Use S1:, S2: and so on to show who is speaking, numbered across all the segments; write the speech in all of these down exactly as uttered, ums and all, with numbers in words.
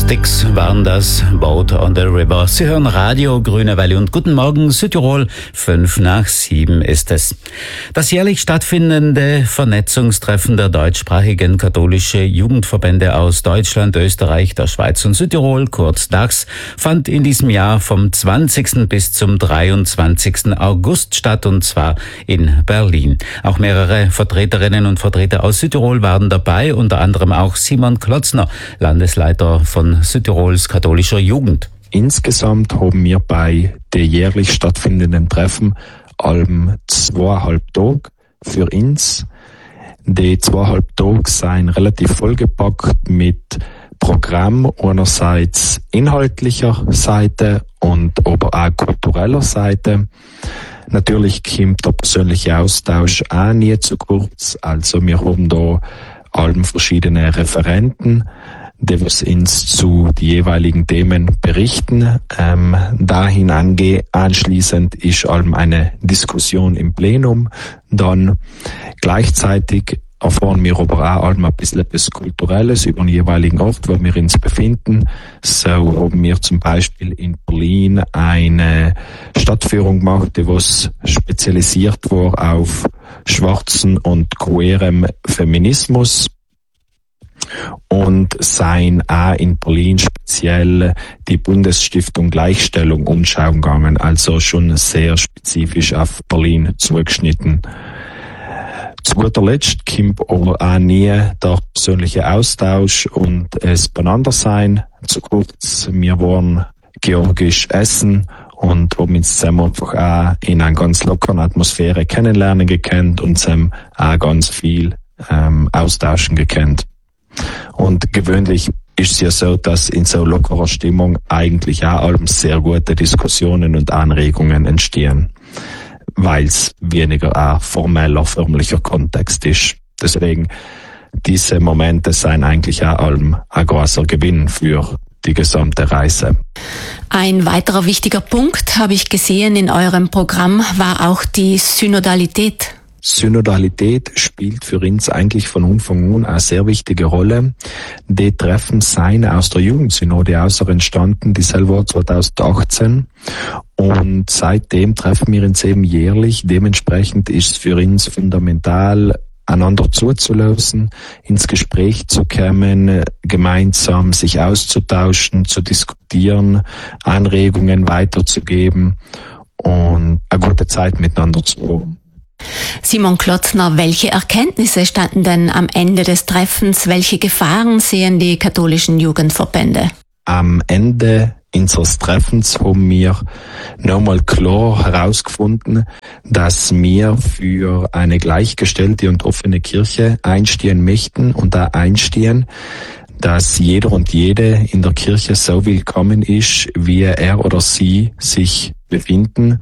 S1: Styx waren das, Boat on the River. Sie hören Radio Grüne Welle und guten Morgen Südtirol, fünf nach sieben ist es. Das jährlich stattfindende Vernetzungstreffen der deutschsprachigen katholische Jugendverbände aus Deutschland, Österreich, der Schweiz und Südtirol, kurz D A X, fand in diesem Jahr vom zwanzigsten bis zum dreiundzwanzigsten August statt, und zwar in Berlin. Auch mehrere Vertreterinnen und Vertreter aus Südtirol waren dabei, unter anderem auch Simon Klotzner, Landesleiter von Südtirols katholischer Jugend.
S2: Insgesamt haben wir bei den jährlich stattfindenden Treffen allem zweieinhalb Tage für uns. Die zweieinhalb Tage sind relativ vollgepackt mit Programm, einerseits inhaltlicher Seite und aber auch kultureller Seite. Natürlich kommt der persönliche Austausch auch nie zu kurz. Also wir haben da allem verschiedene Referenten, die was uns zu die jeweiligen Themen berichten. Ähm, dahin ange anschließend ist allem eine Diskussion im Plenum. Dann gleichzeitig erfahren wir aber auch allem ein bisschen etwas Kulturelles über den jeweiligen Ort, wo wir uns befinden. So haben wir zum Beispiel in Berlin eine Stadtführung gemacht, die was spezialisiert war auf schwarzen und queerem Feminismus. Und sein auch in Berlin speziell die Bundesstiftung Gleichstellung umschauen gegangen, also schon sehr spezifisch auf Berlin zugeschnitten. Zu guter Letzt kommt aber auch nie der persönliche Austausch und es Beneinandersein zu kurz. Wir waren georgisch essen und haben uns zusammen einfach auch in einer ganz lockeren Atmosphäre kennenlernen gekannt und zusammen auch ganz viel ähm, austauschen gekannt. Und gewöhnlich ist es ja so, dass in so lockerer Stimmung eigentlich auch allem sehr gute Diskussionen und Anregungen entstehen, weil es weniger ein formeller, förmlicher Kontext ist. Deswegen, diese Momente sind eigentlich auch allem ein großer Gewinn für die gesamte Reise.
S3: Ein weiterer wichtiger Punkt, habe ich gesehen in eurem Programm, war auch die Synodalität.
S2: Synodalität spielt für uns eigentlich von Anfang an eine sehr wichtige Rolle. Die Treffen seien aus der Jugendsynode aus entstanden, die selber zweitausendachtzehn. Und seitdem treffen wir uns eben jährlich. Dementsprechend ist es für uns fundamental, einander zuzulassen, ins Gespräch zu kommen, gemeinsam sich auszutauschen, zu diskutieren, Anregungen weiterzugeben und eine gute Zeit miteinander zu haben.
S3: Simon Klotzner, welche Erkenntnisse standen denn am Ende des Treffens? Welche Gefahren sehen die katholischen Jugendverbände?
S2: Am Ende unseres Treffens haben wir nochmal klar herausgefunden, dass wir für eine gleichgestellte und offene Kirche einstehen möchten und da einstehen, dass jeder und jede in der Kirche so willkommen ist, wie er oder sie sich befinden.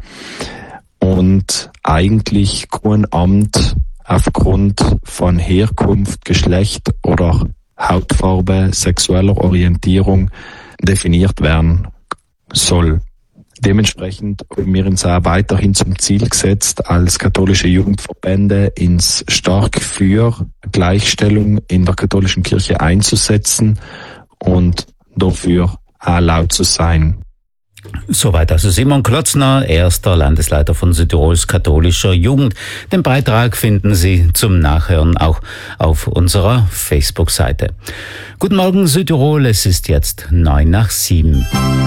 S2: Und eigentlich kein Amt aufgrund von Herkunft, Geschlecht oder Hautfarbe, sexueller Orientierung definiert werden soll. Dementsprechend haben wir uns auch weiterhin zum Ziel gesetzt, als katholische Jugendverbände uns stark für Gleichstellung in der katholischen Kirche einzusetzen und dafür auch laut zu sein.
S1: Soweit also Simon Klotzner, erster Landesleiter von Südtirols katholischer Jugend. Den Beitrag finden Sie zum Nachhören auch auf unserer Facebook-Seite. Guten Morgen Südtirol, es ist jetzt neun nach sieben.